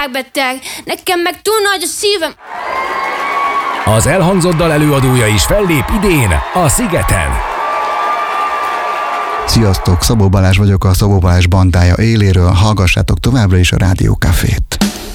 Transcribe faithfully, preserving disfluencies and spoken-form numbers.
világbeteg, nekem meg túl nagy a szívem. Az elhangzott dal előadója is fellép idén a Szigeten. Sziasztok, Szabó Balázs vagyok, a Szabó Balázs bandája éléről, hallgassátok továbbra is a Rádió Cafét.